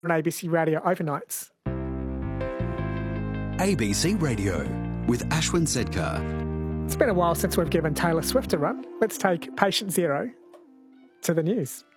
on ABC Radio Overnights. ABC Radio with Ashwin Sedkar. It's been a while since we've given Taylor Swift a run. Let's take Patient Zero to the news.